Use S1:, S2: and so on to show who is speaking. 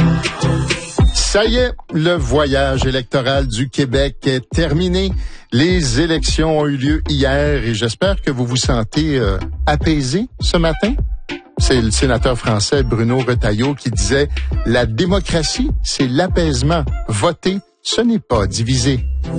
S1: Ça y est, le voyage électoral du Québec est terminé. Les élections ont eu lieu hier et j'espère que vous vous sentez apaisé ce matin. C'est le sénateur français Bruno Retailleau qui disait « La démocratie, c'est l'apaisement. Voter, ce n'est pas diviser. »